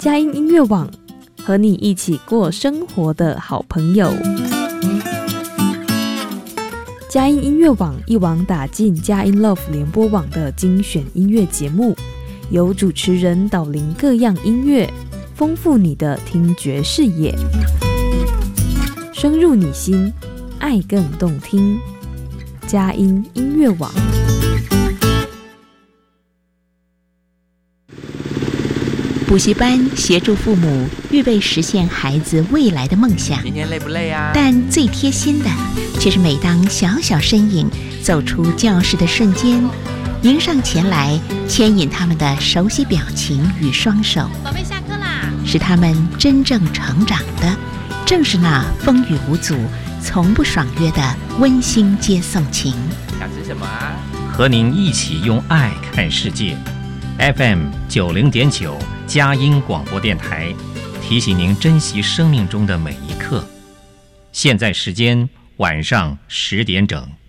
佳音音乐网，和你一起过生活的好朋友。佳音音乐网一网打尽佳音 Love 联播网的精选音乐节目，由主持人导聆各样音乐，丰富你的听觉视野，深入你心，爱更动听。佳音音乐网。 补习班协助父母预备实现孩子未来的梦想， 今天累不累啊？ 但最贴心的却是每当小小身影走出教室的瞬间，迎上前来牵引他们的熟悉表情与双手。 宝贝，下课啦！ 使他们真正成长的，正是那风雨无阻、从不爽约的温馨接送情。 想吃什么啊？ 和您一起用爱看世界。FM 90.9佳音广播电台提醒您珍惜生命中的每一刻。现在时间晚上10点整。